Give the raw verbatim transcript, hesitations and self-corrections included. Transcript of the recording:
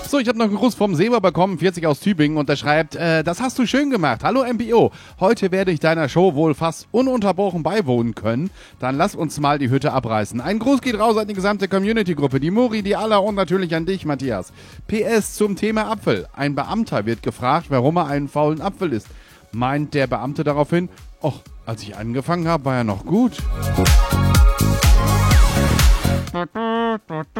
So, ich habe noch einen Gruß vom Seba bekommen, vierzig aus Tübingen, und der schreibt, äh, das hast du schön gemacht. Hallo M P O, heute werde ich deiner Show wohl fast ununterbrochen beiwohnen können. Dann lass uns mal die Hütte abreißen. Ein Gruß geht raus an die gesamte Community-Gruppe, die Muri, die Alla und natürlich an dich, Matthias. P S zum Thema Apfel. Ein Beamter wird gefragt, warum er einen faulen Apfel isst. Meint der Beamte daraufhin, ach, als ich angefangen habe, war er noch gut.